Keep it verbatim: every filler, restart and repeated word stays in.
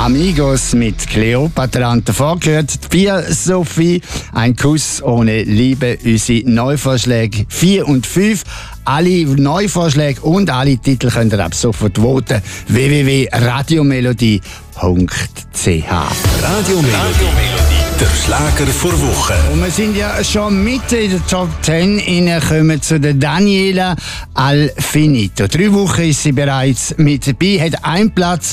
Amigos mit Cleopatra. Und davor gehört vier Sophie, ein Kuss ohne Liebe, unsere Neuvorschläge vier und fünf. Alle Neuvorschläge und alle Titel könnt ihr ab sofort voten. w w w punkt radiomelodie punkt c h. Radio Melodie, der Schlager vor Woche. Und wir sind ja schon mitten in der Top zehn. Kommen zu der Daniela Alfinito. Drei Wochen ist sie bereits mit dabei, hat einen Platz